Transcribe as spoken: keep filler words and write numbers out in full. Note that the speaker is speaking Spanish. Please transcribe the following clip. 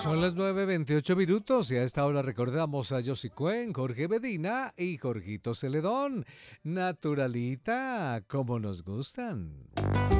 Son las nueve veintiocho minutos y a esta hora recordamos a Yossi Cuen, Jorge Medina y Jorgito Celedón. Naturalita, como nos gustan.